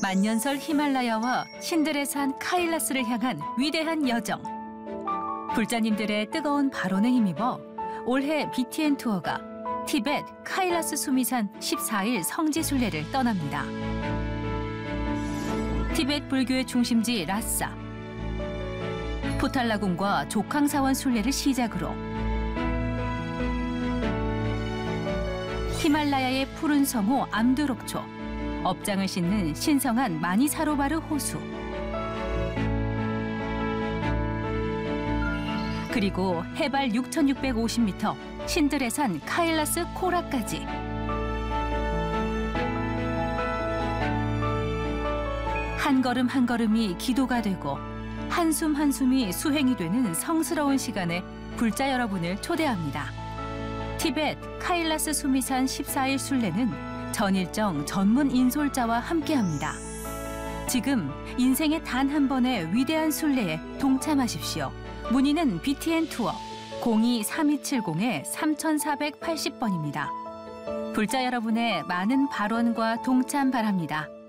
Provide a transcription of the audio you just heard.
만년설 히말라야와 신들의 산 카일라스를 향한 위대한 여정. 불자님들의 뜨거운 발언에 힘입어 올해 BTN 투어가 티벳 카일라스 수미산 14일 성지 순례를 떠납니다. 티벳 불교의 중심지 라싸. 포탈라군과 조캉사원 순례를 시작으로 히말라야의 푸른 성호 암두록초, 업장을 싣는 신성한 마니사로바르 호수, 그리고 해발 6,650m 신들의 산 카일라스 코라까지. 한 걸음 한 걸음이 기도가 되고 한숨 한숨이 수행이 되는 성스러운 시간에 불자 여러분을 초대합니다. 티벳 카일라스 수미산 14일 순례는 전일정 전문 인솔자와 함께합니다. 지금 인생의 단 한 번의 위대한 순례에 동참하십시오. 문의는 BTN 투어 02-3270-3480번입니다. 불자 여러분의 많은 발언과 동참 바랍니다.